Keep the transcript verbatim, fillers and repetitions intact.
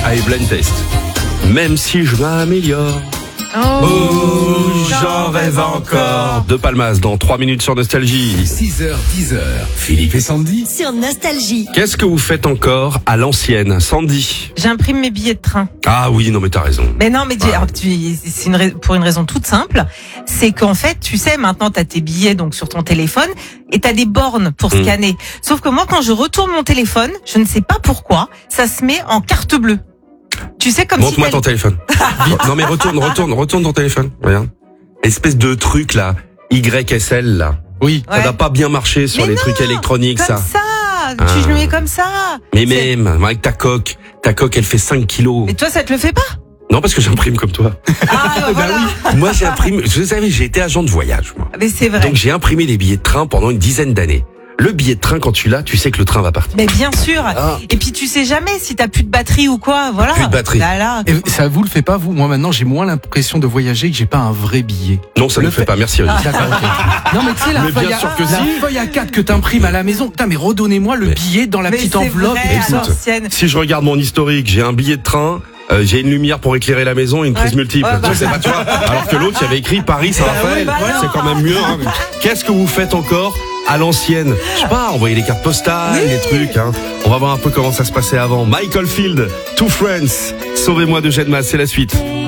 Allez, blind test. Même si je m'améliore. Oh, Oh, j'en rêve encore. De Palmas dans trois minutes sur Nostalgie. six heures, dix heures. Philippe et Sandy. Sur Nostalgie. Qu'est-ce que vous faites encore à l'ancienne, Sandy? J'imprime mes billets de train. Ah oui, non mais t'as raison. Mais non, mais tu- Ah. alors, tu- c'est une rais- pour une raison toute simple, c'est qu'en fait, tu sais, maintenant t'as tes billets donc sur ton téléphone et t'as des bornes pour Mm. scanner. Sauf que moi, quand je retourne mon téléphone, je ne sais pas pourquoi, ça se met en carte bleue. Tu sais, comme si Montre-moi t'as- ton téléphone. Non mais retourne, retourne, retourne ton téléphone. Regarde. Espèce de truc là, Y S L là. Oui. Ça Ouais. va pas bien marcher sur Mais les non, trucs électroniques comme ça. ça. Ah. Tu le mets comme ça. Mais C'est- même, avec ta coque, ta coque elle fait cinq kilos. Mais toi, ça te le fait pas? Non parce que j'imprime comme toi. Ah, bah, voilà. Moi j'imprime, je savais, j'ai été agent de voyage moi. Mais c'est vrai. Donc j'ai imprimé des billets de train pendant une dizaine d'années. Le billet de train quand tu l'as, tu sais que le train va partir. Mais bien sûr. Ah. Et puis tu sais jamais si t'as plus de batterie ou quoi, voilà. Plus de batterie. Là, là. Et ça vous le fait pas, vous? Moi, maintenant, j'ai moins l'impression de voyager que j'ai pas un vrai billet. Non, ça ne Le le fait fait- pas, merci Olivier. D'accord, ok. Non, mais tu sais, la Mais bien feuille, à, sûr que la si. feuille à quatre que t'imprimes à la maison. Putain, mais redonnez-moi le Mais- billet dans la Mais petite c'est enveloppe vrai, et à tout ça. Écoute, l'ancienne. Si je regarde mon historique, j'ai un billet de train, euh, j'ai une lumière pour éclairer la maison et une prise Ouais. multiple. Ouais, bah, Tu sais, c'est pas, tu vois. Alors que l'autre, il y avait écrit Paris Saint-Raphaël. bah Ouais, non. c'est quand même mieux. Hein. Qu'est-ce que vous faites encore à l'ancienne? Je sais pas, envoyer les cartes postales, les trucs. Hein. On va voir un peu comment ça se passait avant. Michael Field, Two Friends. Sauvez-moi de Gedma, c'est la suite.